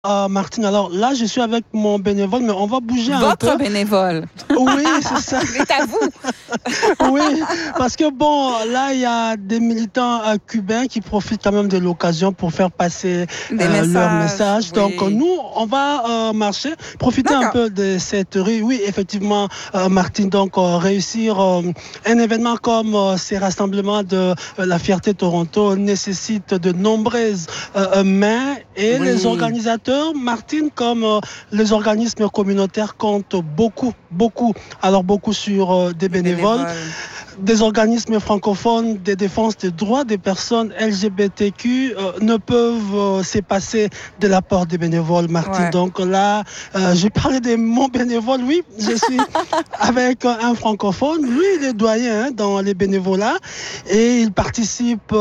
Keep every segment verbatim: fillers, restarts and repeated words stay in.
Euh, Martine, alors là, je suis avec mon bénévole, mais on va bouger un peu. Votre bénévole. Oui, c'est ça. C'est à vous. Oui, parce que bon, là, il y a des militants euh, cubains qui profitent quand même de l'occasion pour faire passer Des euh, leur messages, message. Donc, oui. nous, on va euh, marcher, profiter un D'accord. peu de cette rue. Oui, effectivement, euh, Martine, donc euh, réussir euh, un événement comme euh, ces rassemblements de euh, la Fierté Toronto nécessite de nombreuses euh, mains et Oui. les organisateurs, Martine, comme euh, les organismes communautaires, comptent beaucoup, beaucoup, alors beaucoup sur euh, des Des bénévoles. bénévoles. Des organismes francophones de défense des droits des personnes L G B T Q euh, ne peuvent euh, s'épasser de l'apport des bénévoles, Martine. Ouais. Donc là, euh, j'ai parlé de mon bénévole, oui, je suis avec euh, un francophone. Lui, il est doyen hein, dans les bénévolats et il participe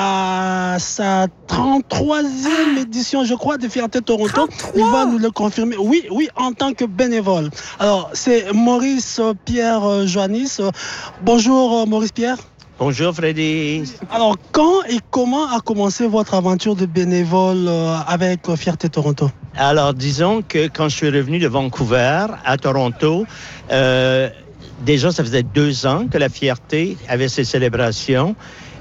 à sa trente-troisième édition, je crois, de Fierté Toronto. trente-trois Il va nous le confirmer. Oui, oui, en tant que bénévole. Alors, c'est Maurice Pierre euh, Joannis. Euh, Bonjour euh, Maurice Pierre. Bonjour Freddy. Alors, quand et comment a commencé votre aventure de bénévole euh, avec euh, Fierté Toronto? Alors, disons que quand je suis revenu de Vancouver à Toronto, euh, déjà, ça faisait deux ans que la Fierté avait ses célébrations.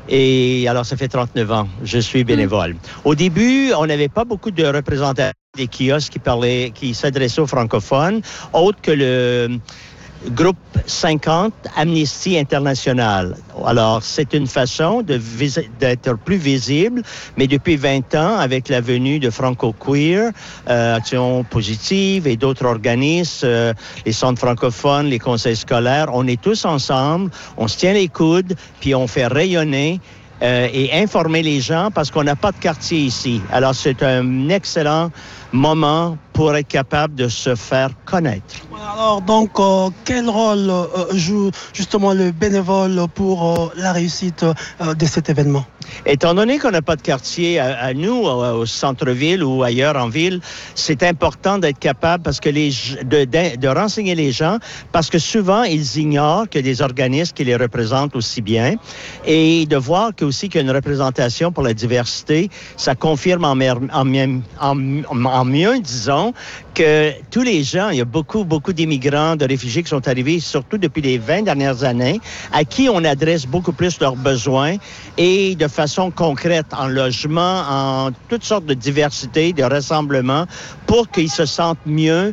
Et alors, ça fait trente-neuf ans, je suis bénévole. Mmh. Au début, on n'avait pas beaucoup de représentants des kiosques qui parlaient, qui s'adressaient aux francophones, autres que le Groupe cinquante, Amnesty International. Alors, c'est une façon de vis- d'être plus visible, mais depuis vingt ans, avec la venue de Franco Queer, euh, Action Positive et d'autres organismes, euh, les centres francophones, les conseils scolaires, on est tous ensemble, on se tient les coudes, puis on fait rayonner euh, et informer les gens parce qu'on n'a pas de quartier ici. Alors, c'est un excellent moment pour être capable de se faire connaître. Alors, donc, euh, quel rôle euh, joue justement le bénévole pour euh, la réussite euh, de cet événement? Étant donné qu'on n'a pas de quartier à, à nous, au, au centre-ville ou ailleurs en ville, c'est important d'être capable parce que les, de, de, de renseigner les gens, parce que souvent, ils ignorent qu'il y a des organismes qui les représentent aussi bien. Et de voir qu'il aussi qu'il y a une représentation pour la diversité, ça confirme en, en, en, en mieux, disons, que tous les gens, il y a beaucoup, beaucoup d'immigrants, de réfugiés qui sont arrivés, surtout depuis les vingt dernières années, à qui on adresse beaucoup plus leurs besoins et de façon concrète, en logement, en toutes sortes de diversité, de rassemblements, pour qu'ils se sentent mieux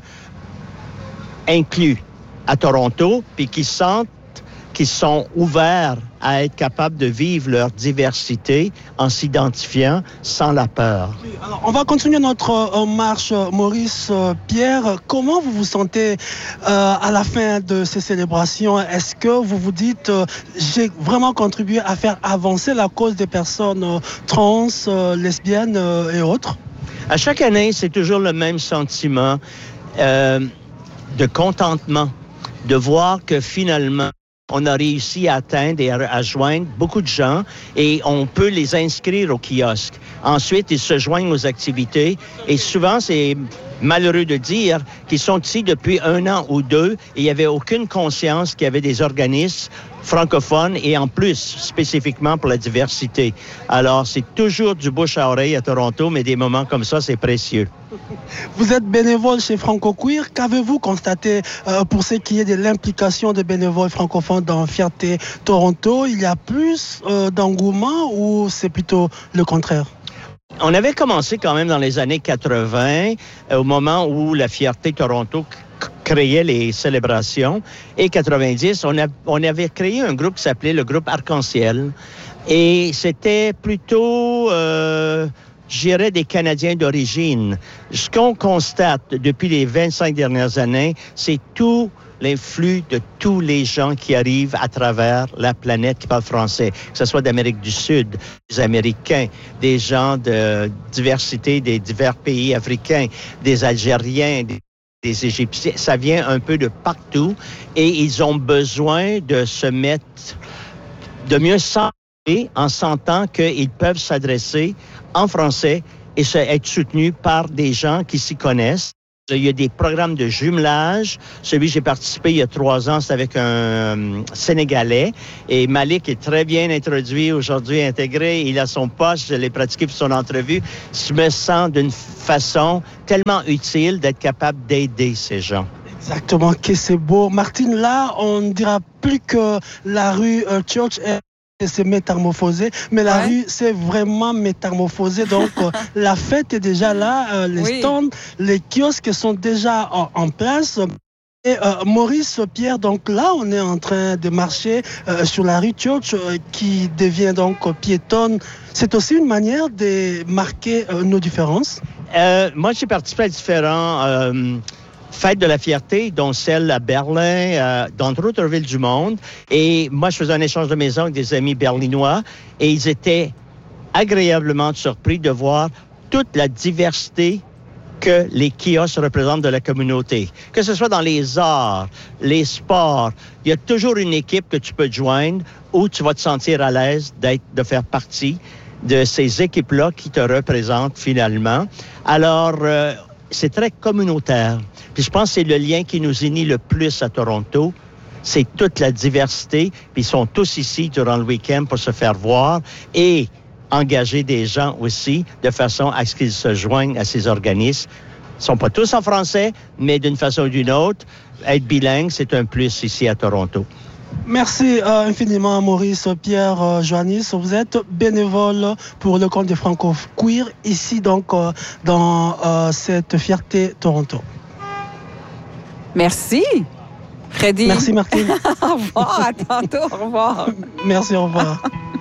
inclus à Toronto, puis qu'ils sentent qu'ils sont ouverts à être capables de vivre leur diversité en s'identifiant sans la peur. Oui, alors on va continuer notre euh, marche, Maurice euh, Pierre. Comment vous vous sentez euh, à la fin de ces célébrations? Est-ce que vous vous dites, euh, j'ai vraiment contribué à faire avancer la cause des personnes euh, trans, euh, lesbiennes euh, et autres? À chaque année, c'est toujours le même sentiment euh, de contentement, de voir que finalement, on a réussi à atteindre et à, à joindre beaucoup de gens et on peut les inscrire au kiosque. Ensuite, ils se joignent aux activités et souvent, c'est malheureux de dire qu'ils sont ici depuis un an ou deux et il n'y avait aucune conscience qu'il y avait des organismes francophones et en plus, spécifiquement pour la diversité. Alors, c'est toujours du bouche à oreille à Toronto, mais des moments comme ça, c'est précieux. Vous êtes bénévole chez Franco Queer. Qu'avez-vous constaté euh, pour ce qui est de l'implication des bénévoles francophones dans Fierté Toronto? Il y a plus euh, d'engouement ou c'est plutôt le contraire? On avait commencé quand même dans les années quatre-vingt, euh, au moment où la Fierté Toronto c- créait les célébrations. Et quatre-vingt-dix, on, a, on avait créé un groupe qui s'appelait le groupe Arc-en-Ciel. Et c'était plutôt... Euh, je dirais des Canadiens d'origine. Ce qu'on constate depuis les vingt-cinq dernières années, c'est tout l'influx de tous les gens qui arrivent à travers la planète qui parlent français, que ce soit d'Amérique du Sud, des Américains, des gens de diversité des divers pays africains, des Algériens, des des Égyptiens. Ça vient un peu de partout et ils ont besoin de se mettre, de mieux sentir en sentant qu'ils peuvent s'adresser en français et être soutenus par des gens qui s'y connaissent. Il y a des programmes de jumelage. Celui que j'ai participé il y a trois ans, c'est avec un euh, Sénégalais. Et Malik est très bien introduit, aujourd'hui intégré. Il a son poste, je l'ai pratiqué pour son entrevue. Je me sens d'une façon tellement utile d'être capable d'aider ces gens. Exactement, que c'est beau. Martine, là, on ne dira plus que la rue euh, Church est... c'est métamorphosé, mais la ouais. rue c'est vraiment métamorphosé. Donc euh, la fête est déjà là, euh, les oui. stands, les kiosques sont déjà en, en place. Et euh, Maurice Pierre, donc là on est en train de marcher euh, sur la rue Church euh, qui devient donc piétonne. C'est aussi une manière de marquer euh, nos différences. Euh, moi j'ai participé à différents euh, fêtes de la fierté, dont celle à Berlin, euh, dans d'autres villes du monde. Et moi, je faisais un échange de maison avec des amis berlinois et ils étaient agréablement surpris de voir toute la diversité que les kiosques représentent de la communauté. Que ce soit dans les arts, les sports, il y a toujours une équipe que tu peux te joindre où tu vas te sentir à l'aise d'être, de faire partie de ces équipes-là qui te représentent finalement. Alors, euh, c'est très communautaire. Puis je pense que c'est le lien qui nous unit le plus à Toronto. C'est toute la diversité. Puis ils sont tous ici durant le week-end pour se faire voir et engager des gens aussi de façon à ce qu'ils se joignent à ces organismes. Ils ne sont pas tous en français, mais d'une façon ou d'une autre, être bilingue, c'est un plus ici à Toronto. Merci euh, infiniment Maurice Pierre euh, Joannis. Vous êtes bénévole pour le compte des Franco Queer ici donc euh, dans euh, cette fierté Toronto. Merci Freddy. Merci Martine. Au revoir, à tantôt, au revoir. Merci, au revoir.